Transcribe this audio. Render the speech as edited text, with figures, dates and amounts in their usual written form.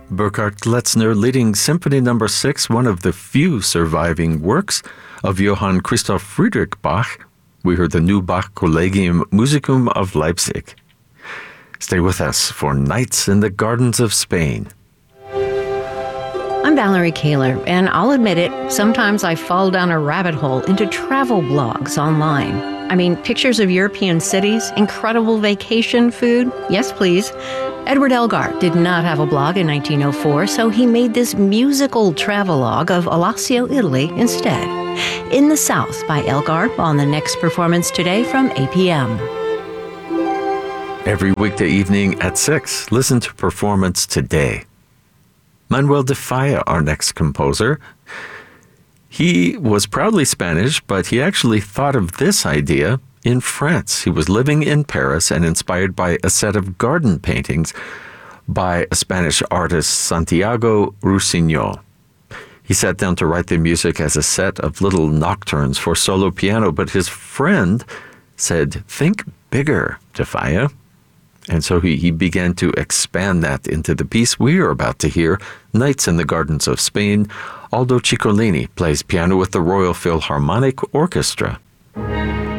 Burkhard Gletzner leading Symphony No. 6, one of the few surviving works of Johann Christoph Friedrich Bach. We heard the new Bach Collegium Musicum of Leipzig. Stay with us for Nights in the Gardens of Spain. I'm Valerie Kaler, and I'll admit it, sometimes I fall down a rabbit hole into travel blogs online. I mean, pictures of European cities, incredible vacation food. Yes, please. Edward Elgar did not have a blog in 1904, so he made this musical travelogue of Alassio, Italy instead. In the South by Elgar on the next performance today from APM. Every weekday evening at 6, listen to Performance Today. Manuel de Falla, our next composer. He was proudly Spanish, but he actually thought of this idea in France. He was living in Paris and inspired by a set of garden paintings by a Spanish artist, Santiago Rusiñol. He sat down to write the music as a set of little nocturnes for solo piano, but his friend said, "Think bigger, de Falla." And so he began to expand that into the piece we are about to hear, Nights in the Gardens of Spain. Aldo Ciccolini plays piano with the Royal Philharmonic Orchestra.